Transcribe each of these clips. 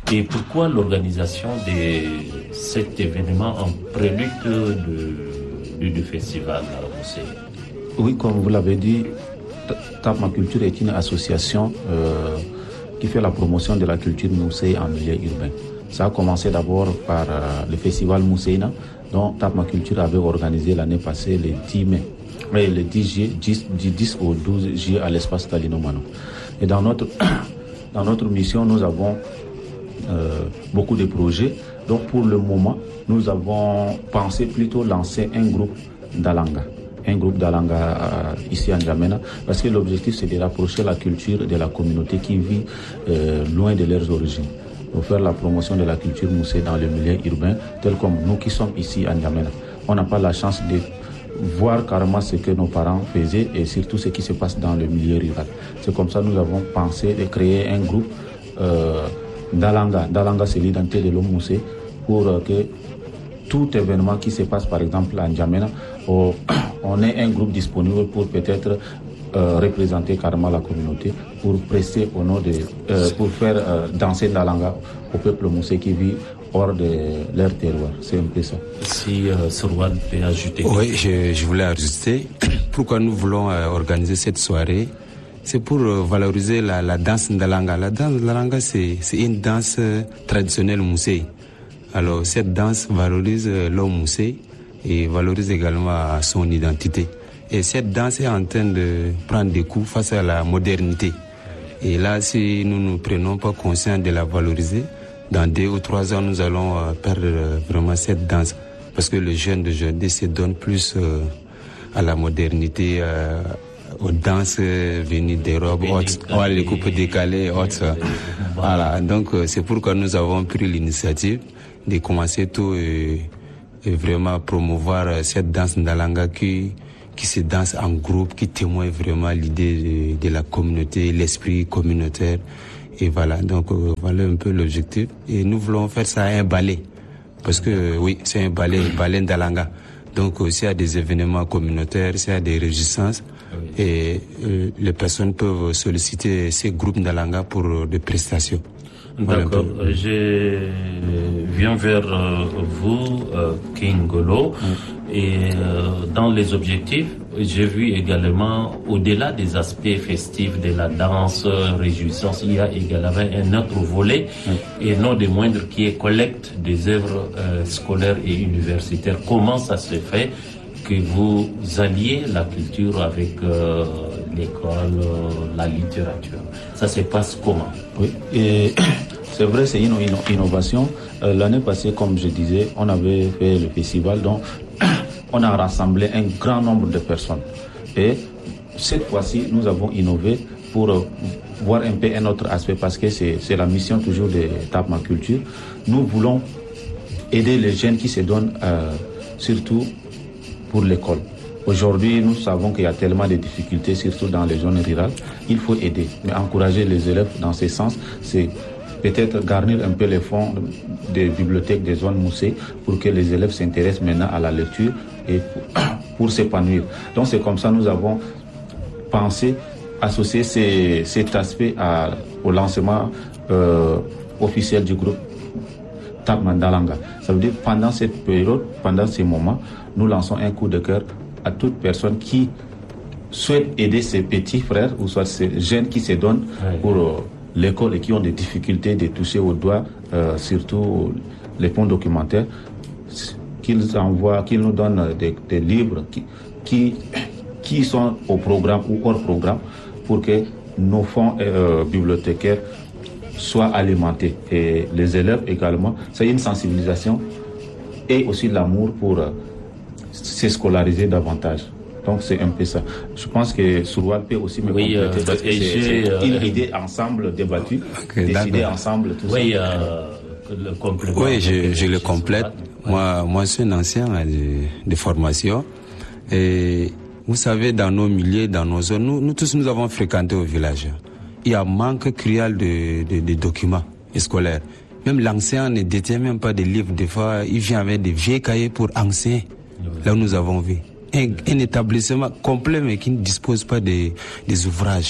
Et pourquoi l'organisation de cet événement en prélude du festival Moussé? Oui, comme vous l'avez dit, Tapma Culture est une association qui fait la promotion de la culture Moussé en milieu urbain. Ça a commencé d'abord par le festival Mousséina, dont Tapma Culture avait organisé l'année passée le 10 mai. Le 10 juillet, du 10 au 12 juillet à l'espace Talino Mano. Et dans notre mission, nous avons beaucoup de projets. Donc pour le moment, nous avons pensé plutôt lancer un groupe d'Alanga. Ici à N'Djamena, parce que l'objectif c'est de rapprocher la culture de la communauté qui vit loin de leurs origines. Pour faire la promotion de la culture moussée dans le milieu urbain, tel comme nous qui sommes ici à N'Djamena. On n'a pas la chance de voir carrément ce que nos parents faisaient et surtout ce qui se passe dans le milieu rural. C'est comme ça que nous avons pensé de créer un groupe d'Alanga. D'Alanga, c'est l'identité de l'homme moussé pour que tout événement qui se passe par exemple à N'Djamena, on ait un groupe disponible pour peut-être représenter carrément la communauté, pour prester au nom pour faire danser Ndalanga au peuple moussé qui vit hors de leur terroir. C'est un peu ça. Si Surwan peut ajouter. Oui, je voulais ajouter. Pourquoi nous voulons organiser cette soirée? C'est pour valoriser la danse Ndalanga. La danse Ndalanga, c'est une danse traditionnelle moussé. Alors, cette danse valorise l'homme moussé et valorise également son identité. Et cette danse est en train de prendre des coups face à la modernité. Et là, si nous ne prenons pas conscience de la valoriser, dans 2 ou 3 ans, nous allons perdre vraiment cette danse. Parce que les jeunes d'aujourd'hui se donnent plus à la modernité, aux danses venues d'Europe, les coupes décalées, autres. Voilà. Donc, c'est pourquoi nous avons pris l'initiative de commencer tôt et vraiment promouvoir cette danse Ndalanga qui se danse en groupe, qui témoigne vraiment l'idée de la communauté, l'esprit communautaire. Et voilà, donc voilà un peu l'objectif. Et nous voulons faire ça à un ballet. Parce que oui, c'est un ballet Ndalanga. Donc s'il y a des événements communautaires, s'il y a des réjouissances, et les personnes peuvent solliciter ces groupes Ndalanga pour des prestations. D'accord. Je viens vers vous, Kingolo. Et dans les objectifs, j'ai vu également, au-delà des aspects festifs de la danse, réjouissance, il y a également un autre volet, et non des moindres, qui est collecte des œuvres scolaires et universitaires. Comment ça se fait que vous alliez la culture avec l'école, la littérature? Ça se passe comment? Oui, et c'est vrai, c'est une innovation. L'année passée, comme je disais, on avait fait le festival, donc on a rassemblé un grand nombre de personnes. Et cette fois-ci, nous avons innové pour voir un peu un autre aspect, parce que c'est la mission toujours de Tapma Culture. Nous voulons aider les jeunes qui se donnent surtout pour l'école. Aujourd'hui, nous savons qu'il y a tellement de difficultés, surtout dans les zones rurales. Il faut aider, mais encourager les élèves dans ce sens, c'est peut-être garnir un peu les fonds des bibliothèques des zones moussées pour que les élèves s'intéressent maintenant à la lecture et pour s'épanouir. Donc c'est comme ça que nous avons pensé associer cet aspect au lancement officiel du groupe Tapma Ndalanga. Ça veut dire pendant cette période, pendant ces moments, nous lançons un coup de cœur à toute personne qui souhaite aider ses petits frères ou soit ces jeunes qui se donnent pour l'école et qui ont des difficultés de toucher au doigt, surtout les fonds documentaires, qu'ils nous donnent des livres qui sont au programme ou hors programme pour que nos fonds bibliothécaires soient alimentés. Et les élèves également, c'est une sensibilisation et aussi l'amour pour se scolariser davantage. Donc c'est un peu ça. Je pense que Surwan peut aussi me compléter parce que c'est une idée ensemble débattue, décidée ensemble, tout ça. Le complément. Oui, je le complète. Moi, je suis un ancien de formation. Et vous savez, dans nos milieux, dans nos zones, nous tous, nous avons fréquenté au village. Il y a un manque cruel de documents scolaires. Même l'enseignant ne détient même pas des livres. Des fois, il vient avec des vieux cahiers pour enseigner. Là où nous avons vu un établissement complet mais qui ne dispose pas des ouvrages.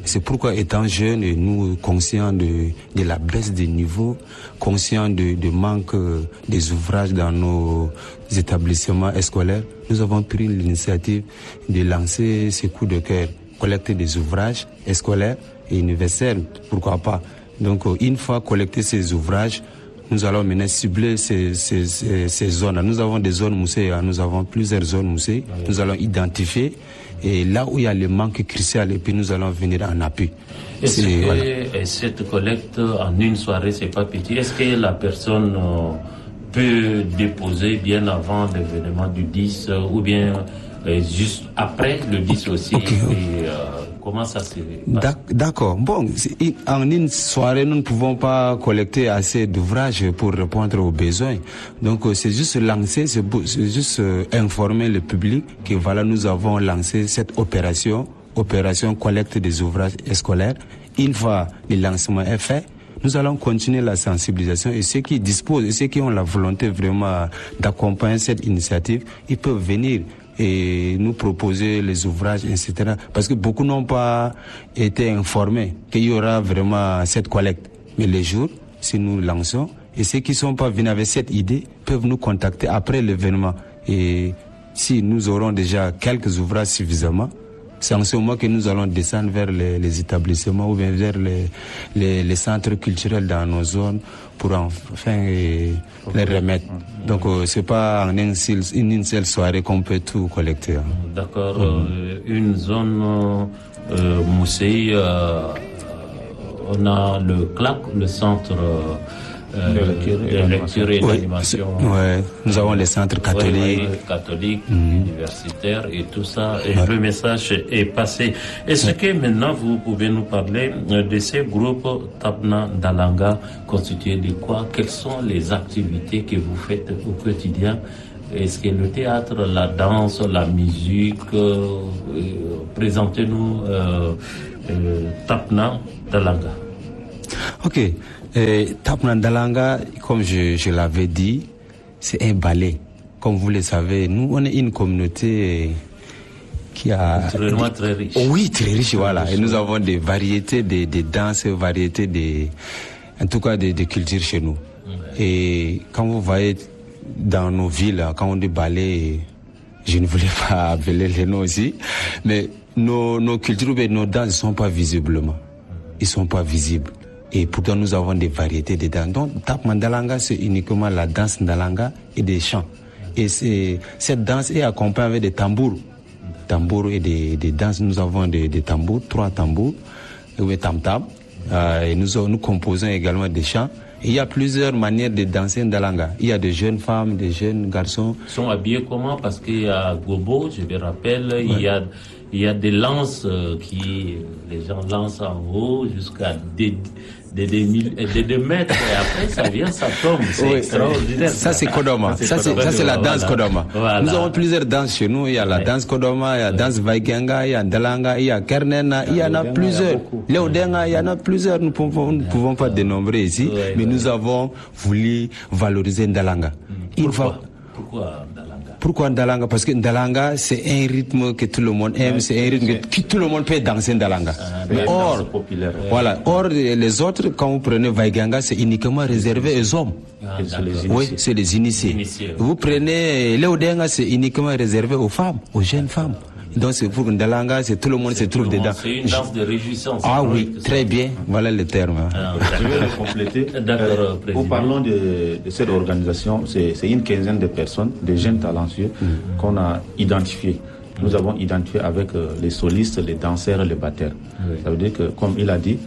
C'est pourquoi, étant jeunes, nous conscients de la baisse des niveaux, conscients de manque des ouvrages dans nos établissements scolaires, nous avons pris l'initiative de lancer ces coups de cœur, collecter des ouvrages scolaires et universels, pourquoi pas. Donc, une fois collectés ces ouvrages, nous allons maintenant cibler ces zones. Nous avons des zones moussées, nous avons plusieurs zones moussées. Nous allons identifier et là où il y a le manque crucial, et puis nous allons venir en appui. Est-ce que cette collecte en une soirée, c'est pas petit? Est-ce que la personne peut déposer bien avant l'événement du 10 ou bien juste après le 10 aussi? Okay. Et, comment ça se passe? D'accord. Bon, en une soirée, nous ne pouvons pas collecter assez d'ouvrages pour répondre aux besoins. Donc, c'est juste lancer, c'est juste informer le public que voilà, nous avons lancé cette opération collecte des ouvrages scolaires. Une fois le lancement est fait, nous allons continuer la sensibilisation et ceux qui disposent et ceux qui ont la volonté vraiment d'accompagner cette initiative, ils peuvent venir et nous proposer les ouvrages, etc. Parce que beaucoup n'ont pas été informés qu'il y aura vraiment cette collecte. Mais les jours, si nous lançons, et ceux qui ne sont pas venus avec cette idée peuvent nous contacter après l'événement. Et si nous aurons déjà quelques ouvrages suffisamment, c'est en ce moment que nous allons descendre vers les établissements ou bien vers les centres culturels dans nos zones pour enfin les remettre. Donc c'est pas en une seule soirée qu'on peut tout collecter. D'accord. Une zone moussée, on a le CLAC, le centre de lecture et d'animation. Ouais, nous avons les centres catholiques, universitaires et tout ça. Et le message est passé. Est-ce que maintenant vous pouvez nous parler de ces groupes Tapna Dalanga constitués de quoi? Quelles sont les activités que vous faites au quotidien? Est-ce que le théâtre, la danse, la musique, présentez-nous Tapna Dalanga. Ok. Tapna Dalanga, comme je l'avais dit, c'est un ballet. Comme vous le savez, nous, on est une communauté qui a... Vraiment très riche. Oui, très riche, voilà. Et nous avons des variétés de danses, variétés en tout cas, de cultures chez nous. Ouais. Et quand vous voyez dans nos villes, quand on dit ballet, je ne voulais pas appeler les noms aussi, mais nos cultures, nos danses ne sont pas visiblement. Ils ne sont pas visibles. Et pourtant, nous avons des variétés de danses. Donc, Tapna Dalanga, c'est uniquement la danse Dalanga et des chants. Et cette danse est accompagnée avec des tambours. Tambours et des danses. Nous avons des tambours, 3 tambours, et tam-tam. Et nous composons également des chants. Et il y a plusieurs manières de danser Dalanga. Il y a des jeunes femmes, des jeunes garçons. Ils sont habillés comment? Parce qu'il y a Gobo, je me rappelle, ouais. Il y a des lances qui les gens lancent en haut jusqu'à des 2 mètres et après ça vient, ça tombe. C'est extraordinaire. Ça c'est Kodoma. Ça c'est la danse Kodoma. Voilà. Nous avons plusieurs danses chez nous. Il y a la danse Kodoma, il y a la danse Vaikenga, il y a Dalanga, il y a Kernena, il y en a plusieurs. Léodenga, il y en a plusieurs. Nous ne pouvons pas dénombrer ici, mais nous avons voulu valoriser Dalanga. Pourquoi Ndalanga? Parce que Ndalanga, c'est un rythme que tout le monde aime, c'est un rythme que tout le monde peut danser Ndalanga. Or, les autres, quand vous prenez Vaikenga, c'est uniquement réservé aux hommes. Oui, c'est les initiés. Vous prenez Léodenga, c'est uniquement réservé aux femmes, aux jeunes femmes. Donc c'est pour Ndalanga, c'est tout le monde se trouve dedans. C'est une danse de réjouissance. Ah oui, très bien, voilà le terme. Je vais le compléter. Nous parlons de cette organisation, c'est une quinzaine de personnes, de jeunes talentueux qu'on a identifiés. Nous avons identifié avec les solistes, les danseurs et les batteurs. Oui. Ça veut dire que, comme il a dit,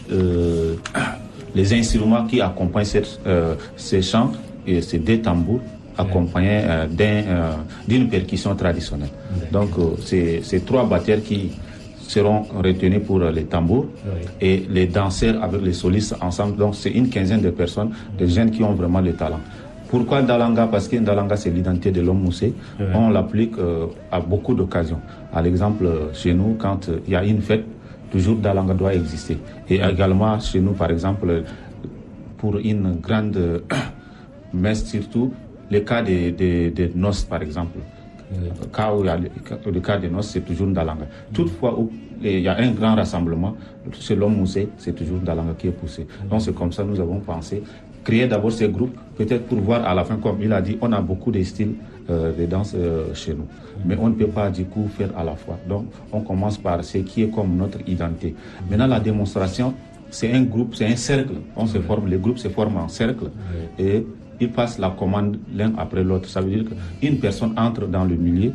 les instruments qui accompagnent ces chants, et ces 2 tambours, accompagnés d'une percussion traditionnelle. Donc, c'est 3 batteurs qui seront retenus pour les tambours et les danseurs avec les solistes ensemble. Donc, c'est une quinzaine de personnes, de jeunes qui ont vraiment le talent. Pourquoi Ndalanga? Parce que Ndalanga, c'est l'identité de l'homme moussé. On l'applique à beaucoup d'occasions. À l'exemple, chez nous, quand il y a une fête, toujours Ndalanga doit exister. Et également, chez nous, par exemple, pour une grande messe surtout, le cas des noces, par exemple. Quand il y a le cas de noces, c'est toujours Ndalanga. Toutefois, où il y a un grand rassemblement, selon Moussé, c'est toujours Ndalanga qui est poussé. Donc c'est comme ça que nous avons pensé créer d'abord ces groupes, peut-être pour voir à la fin, comme il a dit, on a beaucoup de styles de danse chez nous. Mais on ne peut pas du coup faire à la fois. Donc on commence par ce qui est comme notre identité. Maintenant la démonstration, c'est un groupe, c'est un cercle. On se forme, les groupes se forment en cercle et ils passent la commande l'un après l'autre. Ça veut dire qu'une personne entre dans le milieu,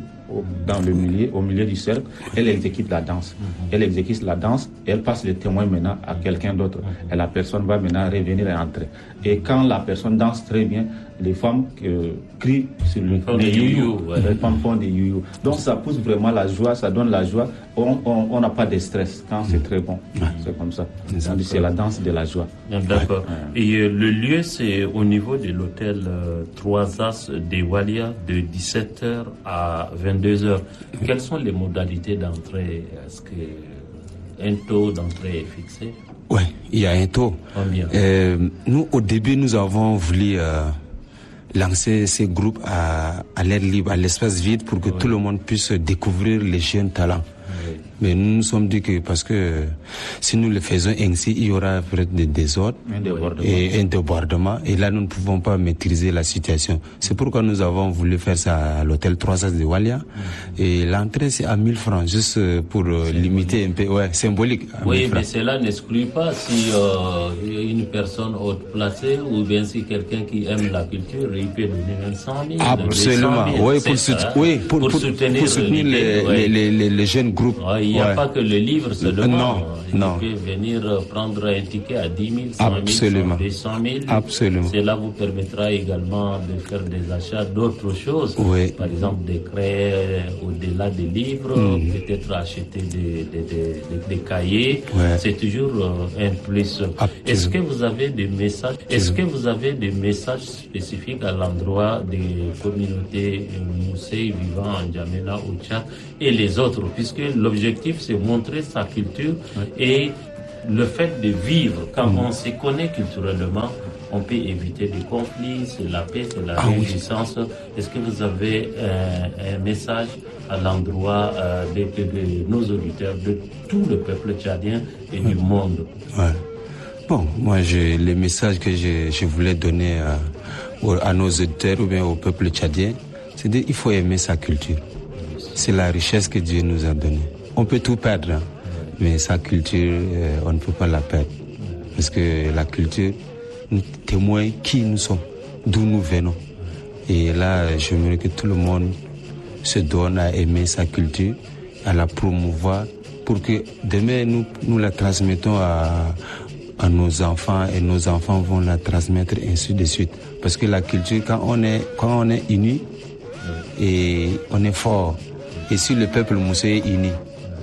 au milieu du cercle, elle exécute la danse. Elle exécute la danse et elle passe le témoin maintenant à quelqu'un d'autre. Et la personne va maintenant revenir et entrer. Et quand la personne danse très bien, les femmes crient sur les you-you. Les femmes font des you-you. Donc ça pousse vraiment la joie, ça donne la joie. On n'a pas de stress quand c'est très bon. C'est comme ça. C'est la danse de la joie. D'accord. Et le lieu, c'est au niveau de l'hôtel 3 As de Walia de 17h à 22h. Quelles sont les modalités d'entrée? Est-ce qu'un taux d'entrée est fixé? Oui, il y a un taux. Combien? Nous, au début, nous avons voulu lancer ces groupes à l'air libre, à l'espace vide, pour que tout le monde puisse découvrir les jeunes talents. Mais nous nous sommes dit que parce que si nous le faisons ainsi, il y aura peut-être des désordres et un débordement. Et là, nous ne pouvons pas maîtriser la situation. C'est pourquoi nous avons voulu faire ça à l'hôtel 3 As de Walia. Et l'entrée, c'est à 1000 francs, juste pour limiter un peu. Ouais, symbolique. Oui, mais cela n'exclut pas si une personne haute placée ou bien si quelqu'un qui aime la culture, il peut donner même 100 000. Absolument. 000, oui, pour soutenir les jeunes groupes. Il n'y a pas que le livre seulement. Non. Il peut venir prendre un ticket à 10 000, 100 000, Absolument. 200 000. Absolument. Cela vous permettra également de faire des achats d'autres choses. Oui. Par exemple, de créer au-delà des livres, peut-être acheter des cahiers. Ouais. C'est toujours un plus. Absolument. Est-ce que vous avez des messages? Est-ce que vous avez des messages spécifiques à l'endroit des communautés Moussé vivant en N'Djamena, au Tchad et les autres, puisque l'objectif c'est montrer sa culture et le fait de vivre. Quand on se connaît culturellement, on peut éviter des conflits, c'est la paix, c'est la réjouissance. Est-ce que vous avez un message à l'endroit de nos auditeurs, de tout le peuple tchadien et du monde? Bon, moi, les messages que je voulais donner à nos auditeurs ou bien au peuple tchadien, c'est qu'il faut aimer sa culture. C'est la richesse que Dieu nous a donnée. On peut tout perdre, mais sa culture, on ne peut pas la perdre. Parce que la culture nous témoigne qui nous sommes, d'où nous venons. Et là, j'aimerais que tout le monde se donne à aimer sa culture, à la promouvoir, pour que demain, nous la transmettons à nos enfants et nos enfants vont la transmettre ainsi de suite. Parce que la culture, quand on est unis, et on est fort. Et si le peuple moussé est uni,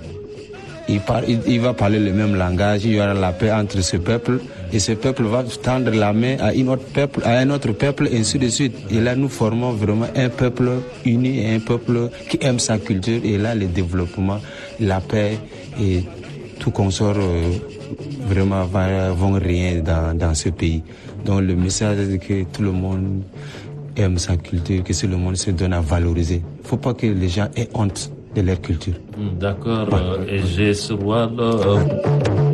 il va parler le même langage, il y aura la paix entre ce peuple, et ce peuple va tendre la main à un autre peuple, ainsi de suite. Et là, nous formons vraiment un peuple uni et un peuple qui aime sa culture. Et là, le développement, la paix et tout consort vraiment vont régner dans ce pays. Donc le message est que tout le monde aime sa culture, que tout le monde se donne à valoriser. Il ne faut pas que les gens aient honte de leur culture. D'accord. Et j'ai ce roi